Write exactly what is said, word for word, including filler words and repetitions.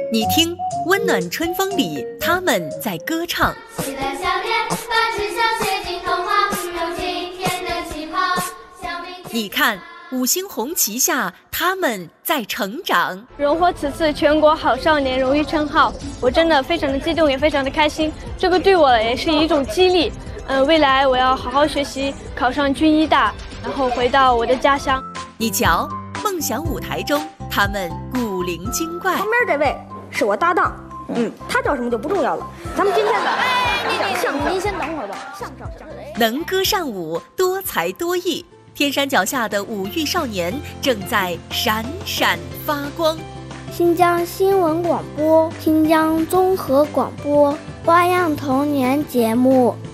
你听，温暖春风里，他们在歌唱。 喜乐笑脸，把志向写进童话，有今天的起跑，向明天。 你看，五星红旗下，他们在成长。 荣获此次全国好少年荣誉称号，我真的非常的激动，也非常的开心。这个对我也是一种激励。嗯，未来我要好好学习，考上军医大，然后回到我的家乡。 你瞧，梦想舞台中，他们古灵精怪。 旁边这位是我搭档，嗯，他叫什么就不重要了。咱们今天的讲相声，您先等会儿吧。相声相声， 能歌善舞，多才多艺，天山脚下的五育少年正在闪闪发光。 新疆新闻广播，新疆综合广播，花样童年节目。